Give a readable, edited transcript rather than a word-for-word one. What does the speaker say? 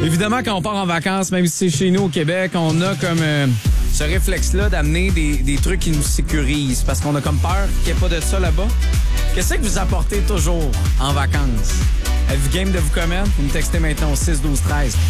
Évidemment, quand on part en vacances, même si c'est chez nous au Québec, on a comme ce réflexe-là d'amener des trucs qui nous sécurisent parce qu'on a comme peur qu'il n'y ait pas de ça là-bas. Qu'est-ce que vous apportez toujours en vacances? Avez-vous game de vous commettre? Vous me textez maintenant au 6-12-13.